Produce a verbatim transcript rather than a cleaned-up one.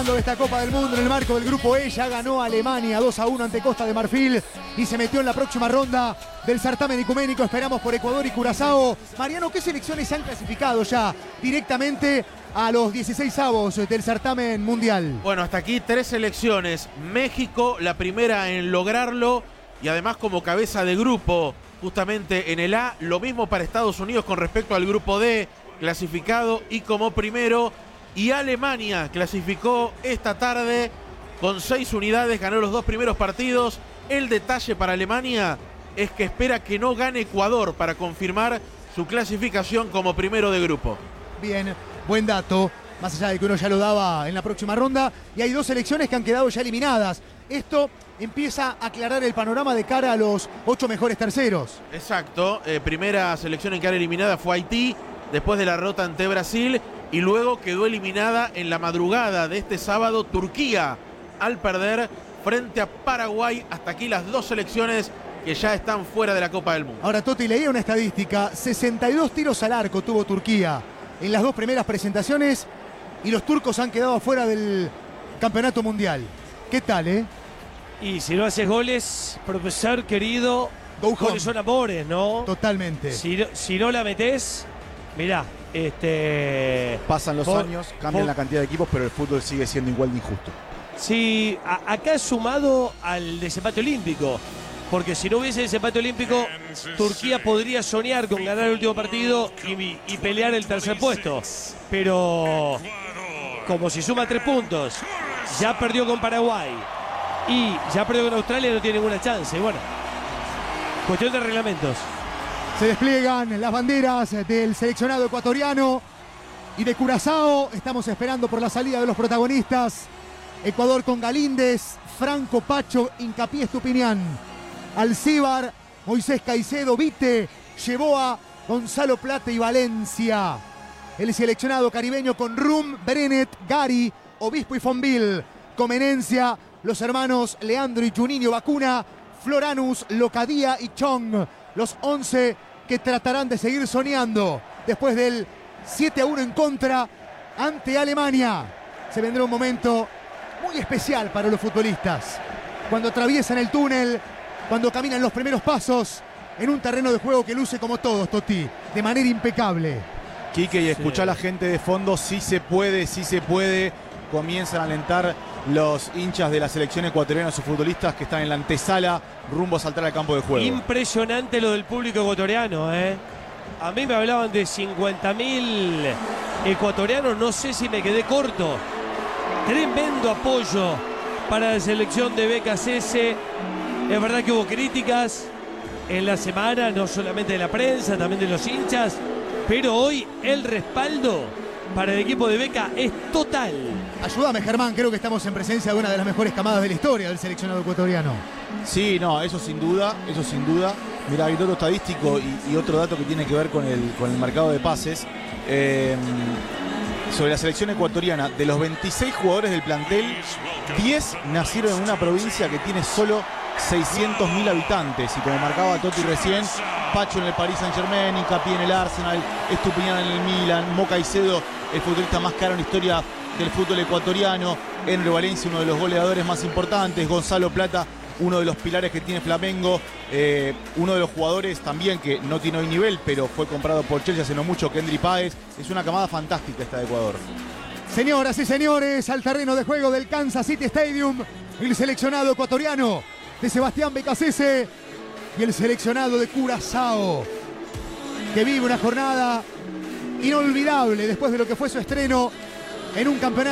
de esta Copa del Mundo en el marco del Grupo E, ya ganó Alemania dos a uno ante Costa de Marfil y se metió en la próxima ronda del certamen ecuménico. Esperamos por Ecuador y Curazao. Mariano, ¿qué selecciones se han clasificado ya directamente a los dieciseisavos del certamen mundial? Bueno, hasta aquí tres selecciones. México, la primera en lograrlo y además como cabeza de grupo justamente en el A. Lo mismo para Estados Unidos con respecto al Grupo D, clasificado y como primero. Y Alemania clasificó esta tarde con seis unidades, ganó los dos primeros partidos. El detalle para Alemania es que espera que no gane Ecuador para confirmar su clasificación como primero de grupo. Bien, buen dato, más allá de que uno ya lo daba en la próxima ronda. Y hay dos selecciones que han quedado ya eliminadas. Esto empieza a aclarar el panorama de cara a los ocho mejores terceros. Exacto, eh, primera selección en quedar eliminada fue Haití, después de la derrota ante Brasil. Y luego quedó eliminada en la madrugada de este sábado Turquía al perder frente a Paraguay. Hasta aquí las dos selecciones que ya están fuera de la Copa del Mundo. Ahora, Toti, leía una estadística. sesenta y dos tiros al arco tuvo Turquía en las dos primeras presentaciones y los turcos han quedado fuera del campeonato mundial. ¿Qué tal, eh? Y si no haces goles, profesor querido, goles son amores, ¿no? Totalmente. Si no, si no la metés, mirá. Este, Pasan los por, años, cambian por, la cantidad de equipos, pero el fútbol sigue siendo igual de injusto. Sí, a, acá es sumado al desempate olímpico, porque si no hubiese desempate olímpico, Turquía podría soñar con ganar el último partido y, y pelear el tercer puesto. Pero como si suma tres puntos, ya perdió con Paraguay y ya perdió con Australia, no tiene ninguna chance. Bueno, cuestión de reglamentos. Se despliegan las banderas del seleccionado ecuatoriano y de Curazao. Estamos esperando por la salida de los protagonistas. Ecuador con Galíndez, Franco, Pacho, Hincapié, Estupiñán, Alcíbar, Moisés Caicedo, Vite, Yeboa, Gonzalo Plata y Valencia. El seleccionado caribeño con Rum, Brenet, Gary, Obispo y Fonville. Comenencia, los hermanos Leandro y Juninho Vacuna, Floranus, Locadía y Chong. Los once que tratarán de seguir soñando después del siete a uno en contra ante Alemania. Se vendrá un momento muy especial para los futbolistas. Cuando atraviesan el túnel, cuando caminan los primeros pasos en un terreno de juego que luce como todos, Toti, de manera impecable. Quique, y escuchá a la gente de fondo, sí se puede, sí se puede. Comienzan a alentar los hinchas de la selección ecuatoriana a sus futbolistas que están en la antesala rumbo a saltar al campo de juego. Impresionante lo del público ecuatoriano, ¿eh? A mí me hablaban de cincuenta mil ecuatorianos, no sé si me quedé corto. Tremendo apoyo para la selección de B K C S. Es verdad que hubo críticas en la semana, no solamente de la prensa, también de los hinchas, pero hoy el respaldo para el equipo de Beca es total. Ayúdame, Germán, creo que estamos en presencia de una de las mejores camadas de la historia del seleccionado ecuatoriano. Sí, no, eso sin duda, eso sin duda. Mirá, hay otro estadístico y, y otro dato que tiene que ver con el, con el mercado de pases. Eh, sobre la selección ecuatoriana, de los veintiséis jugadores del plantel, diez nacieron en una provincia que tiene solo seiscientos mil habitantes. Y como marcaba Toti recién, Pacho en el Paris Saint-Germain, Hincapié en el Arsenal, Estupiñán en el Milan, Mo Caicedo, el futbolista más caro en la historia del fútbol ecuatoriano, Enre Valencia, uno de los goleadores más importantes, Gonzalo Plata, uno de los pilares que tiene Flamengo, eh, uno de los jugadores también que no tiene hoy nivel, pero fue comprado por Chelsea hace no mucho, Kendry Páez. Es una camada fantástica esta de Ecuador. Señoras y señores, al terreno de juego del Kansas City Stadium, el seleccionado ecuatoriano de Sebastián Becasese y el seleccionado de Curazao, que vive una jornada inolvidable después de lo que fue su estreno en un campeonato